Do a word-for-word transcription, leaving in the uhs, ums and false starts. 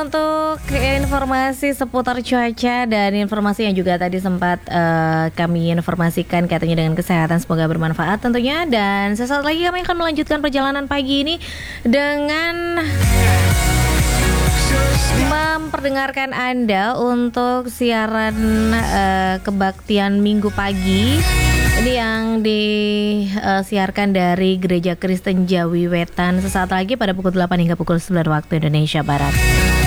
untuk informasi seputar cuaca dan informasi yang juga tadi sempat uh, kami informasikan katanya dengan kesehatan, semoga bermanfaat tentunya. Dan sesaat lagi kami akan melanjutkan perjalanan pagi ini dengan memperdengarkan Anda untuk siaran uh, kebaktian Minggu pagi. Ini yang disiarkan dari Gereja Kristen Jawi Wetan sesaat lagi pada pukul delapan hingga pukul sembilan waktu Indonesia Barat.